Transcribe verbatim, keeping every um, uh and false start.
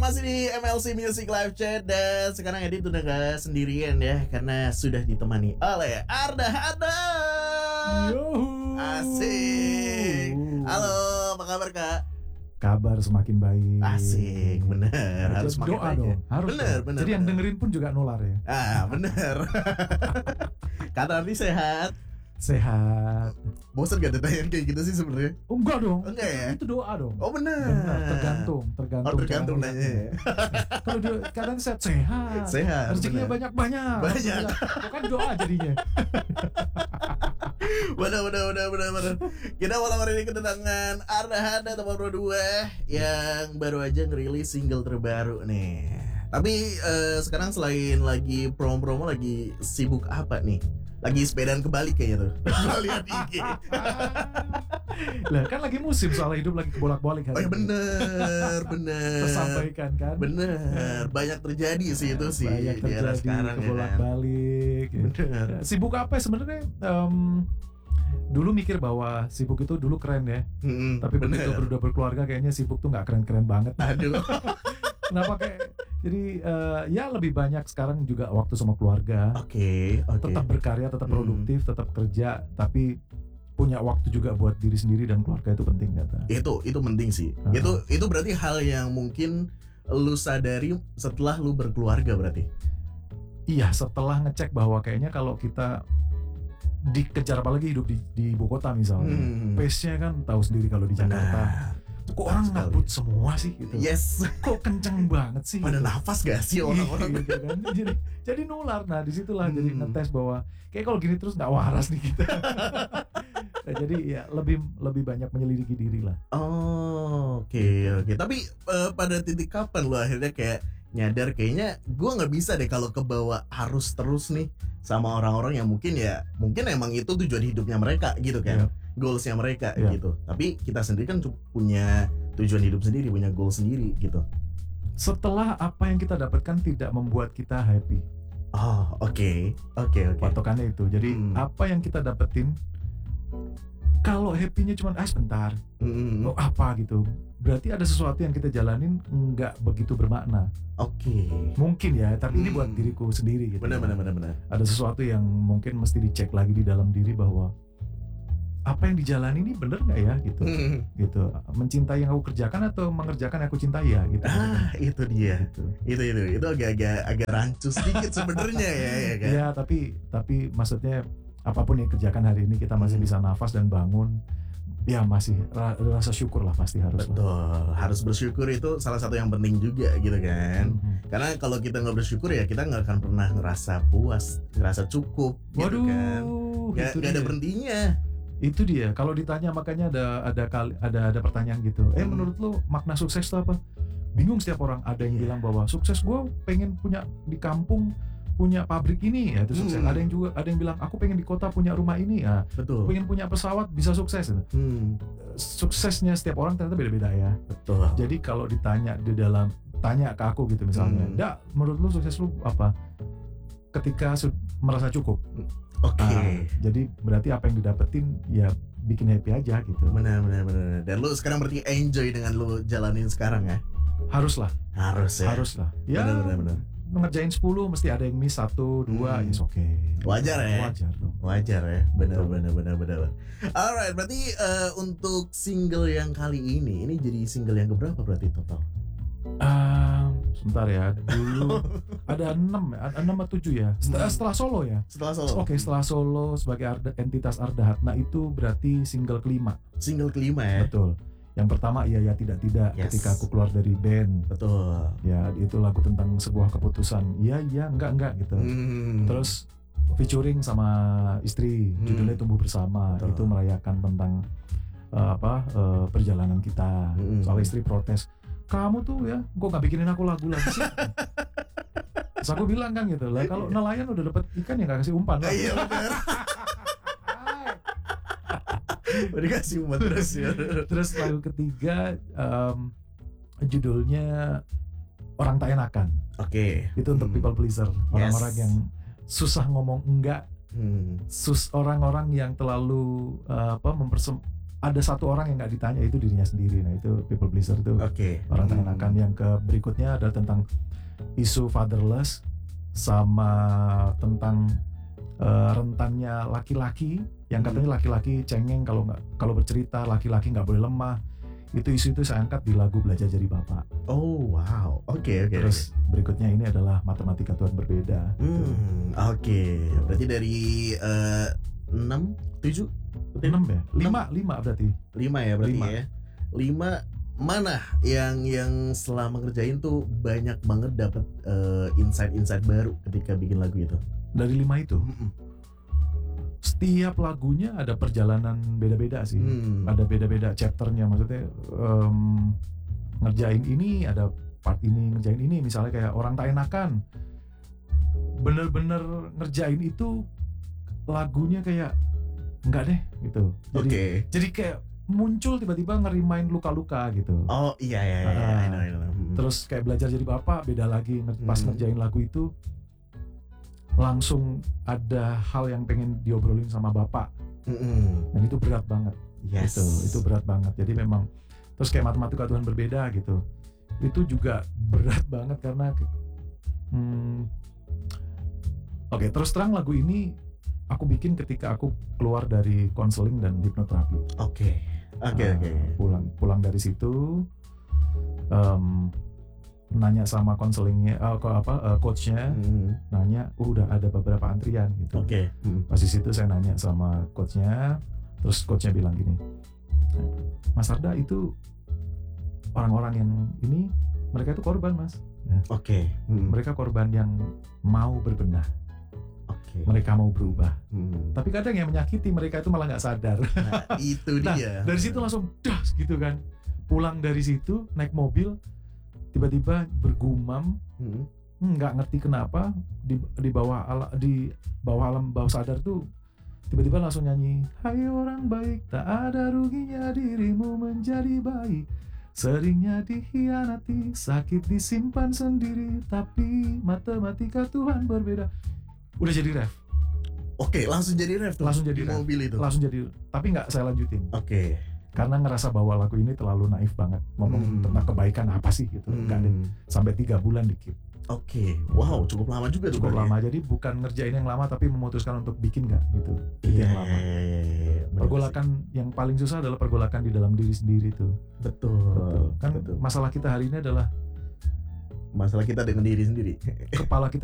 masih di M L C Music Live Chat. Dan sekarang Edit udah gak sendirian ya, karena sudah ditemani oleh Arda Adam. Yuhu. Asik. Halo, apa kabar Kak? Kabar semakin baik. Asik, bener. Harus makin doa baik dong. ya. Harus bener, dong. bener. Jadi yang bener. dengerin pun juga nular ya. Ah, bener. Kata Ardi sehat. Sehat. Bosan gak ditanyain kayak gitu sih sebenarnya? Oh, enggak dong. Enggak ya? Itu doa dong. Oh bener. Benar, tergantung, tergantung. Oh tergantung cara nanya. ngeliatnya. Kalau dia kadang sehat, sehat. Sehat. Rezekinya bener. banyak-banyak. Banyak. Itu kan doa jadinya. Bener bener bener bener bener. Kita malam hari ini kedatangan Arda Hada teman berdua yang baru aja ngerilis single terbaru nih. Tapi uh, sekarang selain lagi promo-promo, lagi sibuk apa nih? Lagi sepedaan kebalik kayaknya tuh. Gue lihat I G. Lah kan lagi musim soal hidup lagi kebolak-balik. Oh ya bener bener. Tersampaikan kan. Bener. Banyak terjadi sih itu sih Banyak di era terjadi sekarang ya kan. kebolak-balik. Ya. Bener. Sibuk apa ya sebenarnya? Um, dulu mikir bahwa sibuk itu dulu keren ya. Mm-mm, Tapi begitu bener. udah berkeluarga kayaknya sibuk tuh nggak keren-keren banget. Aduh. Kenapa kayak jadi uh, ya lebih banyak sekarang juga waktu sama keluarga. Oke oke. Tetap berkarya, tetap Hmm. produktif, tetap kerja, tapi punya waktu juga buat diri sendiri dan keluarga itu penting kata. Itu itu penting sih. Uh-huh. Itu itu berarti hal yang mungkin lu sadari setelah lu berkeluarga berarti. Iya, setelah ngecek bahwa kayaknya kalau kita dikejar apalagi hidup di, di ibu kota misalnya, Hmm. pace-nya kan tahu sendiri kalau di Jakarta. Nah, Kok orang sekali. ngabut semua sih gitu. yes. Kok kenceng banget sih. Pada gitu. nafas gak sih orang-orang? Gitu kan. jadi, jadi nular. Nah disitulah jadi Hmm. ngetes bahwa kayak kalau gini terus nggak waras nih kita. Nah, jadi ya lebih lebih banyak menyelidiki diri lah. Oh, oke oke. Tapi eh, pada titik kapan lu akhirnya kayak nyadar kayaknya gua nggak bisa deh kalau kebawa harus terus nih sama orang-orang yang mungkin ya mungkin emang itu tujuan hidupnya mereka gitu kan. Iya. Goalsnya mereka Iya. gitu. Tapi kita sendiri kan cu- punya tujuan hidup sendiri, punya goal sendiri gitu. Setelah apa yang kita dapatkan tidak membuat kita happy. Oh, oke. Oke, oke. Patokannya itu. Jadi Hmm. apa yang kita dapetin kalau happy-nya cuma ah sebentar, Mm-mm. oh apa gitu. Berarti ada sesuatu yang kita jalanin nggak begitu bermakna. Oke. Mungkin ya, tapi ini buat Hmm. diriku sendiri gitu. Benar benar benar benar. Ada sesuatu yang mungkin mesti dicek lagi di dalam diri bahwa apa yang dijalani ini bener nggak ya gitu. Hmm. Gitu. Mencintai yang aku kerjakan atau mengerjakan yang aku cintai ya gitu. Ah, itu dia. Gitu. Itu itu itu agak-agak agak rancu sedikit sebenarnya ya, ya kan. Ya, tapi tapi maksudnya apapun yang kerjakan hari ini kita masih Hmm. bisa nafas dan bangun. Ya masih ra- rasa syukur lah pasti harus. lah. Betul, harus bersyukur itu salah satu yang penting juga gitu kan. Mhm. Karena kalau kita nggak bersyukur ya kita nggak akan pernah ngerasa puas, ngerasa cukup gitu Waduh, kan. Gak, itu gak ada dia. berhentinya. Itu dia. Kalau ditanya makanya ada ada kali ada ada pertanyaan gitu. Eh Hmm. menurut lo makna sukses itu apa? Bingung setiap orang. Ada yang Iya. bilang bahwa sukses gue pengen punya di kampung punya pabrik ini ya itu sukses. Hmm. Ada yang juga ada yang bilang aku pengen di kota punya rumah ini ya. Betul. Pengen punya pesawat bisa sukses. Gitu. Hmm, Suksesnya setiap orang ternyata beda-beda ya. betul. Jadi kalau ditanya di dalam tanya ke aku gitu misalnya, Hmm. "Dak, menurut lu sukses lu apa?" Ketika su- merasa cukup. Oke. Ah, jadi berarti apa yang didapetin ya bikin happy aja gitu. Benar benar benar. Dan lu sekarang berarti enjoy dengan lu jalanin sekarang ya? Haruslah, Harus ya. haruslah. Ya, Benar benar benar. ngerjain sepuluh mesti ada yang miss satu, dua, Hmm. is oke. Wajar ya? Wajar dong. Wajar ya, benar Betul. benar benar benar. Alright, berarti eh, untuk single yang kali ini, ini jadi single yang keberapa berarti total? Ah, sebentar ya. Dulu ada enam, ada enam atau tujuh ya. Setelah, Hmm. setelah solo ya. Setelah solo. Oke, setelah solo sebagai arda- entitas Arda Hatna itu berarti single kelima. Single kelima ya. Betul. Yang pertama iya ya tidak tidak Yes. ketika aku keluar dari band. Betul. Ya, itu lagu tentang sebuah keputusan. Iya iya enggak enggak gitu. Hmm. Terus featuring sama istri, Hmm. judulnya Tumbuh Bersama. Betul. Itu merayakan tentang eh, apa eh, perjalanan kita. Hmm. Soal istri protes, kamu tuh ya, kok nggak bikinin aku lagu lagi sih? Terus aku bilang kan gitu lah, kalau nelayan udah dapet ikan ya nggak kasih umpan lah. Iya benar. Udah kasih umpan terus ya. Terus lagu ketiga em, judulnya Orang Tak Enakan. Oke. Itu untuk Hmm. people pleaser, orang-orang Yes. yang susah ngomong enggak, Hmm. sus orang-orang yang terlalu eh, apa mempersem ada satu orang yang nggak ditanya, itu dirinya sendiri. Nah itu people pleaser tuh. Oke. Orang tak Hmm. enakan. Yang ke berikutnya ada tentang isu fatherless, sama tentang uh, rentannya laki-laki, yang katanya laki-laki cengeng kalau nggak kalau bercerita, laki-laki nggak boleh lemah. Itu isu itu saya angkat di lagu Belajar Jadi Bapak. Oh wow, oke oke. Terus berikutnya ini adalah Matematika Tuhan Berbeda. Hmm, oke. Berarti dari eh, enam, tujuh, enam ya? lima, lima berarti. lima ya berarti Lima. ya. Lima mana yang yang selama ngerjain tuh banyak banget dapat eh, insight-insight baru ketika bikin lagu itu. Dari lima itu, Mm-mm. setiap lagunya ada perjalanan beda-beda sih. Hmm. Ada beda-beda chapternya, maksudnya em, ngerjain ini ada part ini, ngerjain ini, misalnya kayak Orang Tak Enakan, bener-bener ngerjain itu lagunya kayak enggak deh gitu. Jadi Oke. jadi kayak muncul tiba-tiba ngerimain luka-luka gitu. Oh iya iya iya. Ah. I know, I know. Hmm. Terus kayak Belajar Jadi Bapak beda lagi, Nger- pas Hmm. ngerjain lagu itu langsung ada hal yang pengen diobrolin sama bapak, Mm-mm. dan itu berat banget. Yes. Itu itu berat banget. Jadi memang terus kayak Matematika Tuhan Berbeda gitu, itu juga berat banget karena hmm, oke terus terang lagu ini aku bikin ketika aku keluar dari konseling dan hipnoterapi. Oke. Oke Nah, oke. pulang pulang dari situ em, nanya sama konselingnya, eh, kok apa eh, coachnya, Hmm. nanya, oh, udah ada beberapa antrian gitu. Oke. Hmm. Pas di situ saya nanya sama coachnya, terus coachnya bilang gini, Mas Arda itu orang-orang yang ini mereka itu korban mas. Nah, Oke. Hmm. mereka korban yang mau berbenah, Oke. mereka mau berubah. Hmm. Tapi kadang yang menyakiti mereka itu malah nggak sadar. Nah, itu Nah, dia. dari situ langsung das gitu kan. Pulang dari situ naik mobil, tiba-tiba bergumam, Hmm. nggak ngerti kenapa di di bawah ala, di bawah alam bawah sadar tuh tiba-tiba langsung nyanyi, hai orang baik, tak ada ruginya dirimu menjadi baik, seringnya dikhianati, sakit disimpan sendiri, tapi matematika Tuhan berbeda. Udah jadi ref, Oke, langsung jadi ref tuh. Langsung di jadi ref. mobil itu. langsung jadi, tapi nggak saya lanjutin Oke. karena ngerasa bahwa lagu ini terlalu naif banget ngomong Hmm. tentang kebaikan apa sih gitu. Nggak deh, Hmm. sampai tiga bulan di keep. Oke. Wow, cukup lama juga tuh. Cukup berarti. lama, jadi bukan ngerjain yang lama tapi memutuskan untuk bikin nggak gitu. Itu Iya, yang lama. iya, iya, iya. Benar Pergolakan yang paling susah adalah pergolakan di dalam diri sendiri tuh. sih. Betul. Betul. Kan Betul. masalah kita hari ini adalah Masalah kita dengan diri sendiri. kepala kita